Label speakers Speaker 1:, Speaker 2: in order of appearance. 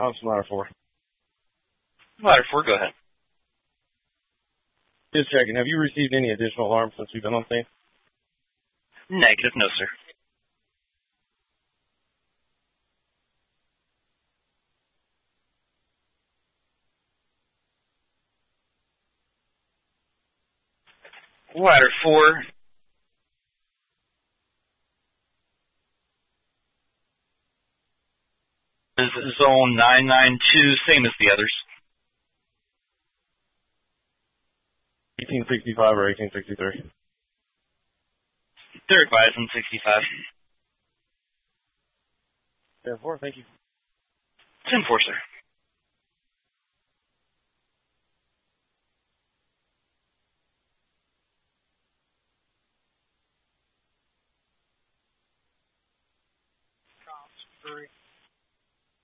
Speaker 1: Thompson Ladder 4.
Speaker 2: Ladder 4, go ahead.
Speaker 1: Just checking. Have you received any additional alarms since we've been on scene?
Speaker 2: Negative, no, sir. Ladder 4. Is zone 992, same as the others.
Speaker 1: 1865 or 1863?
Speaker 2: They're advising 65.
Speaker 1: 10-4, thank you.
Speaker 2: 10-4, sir.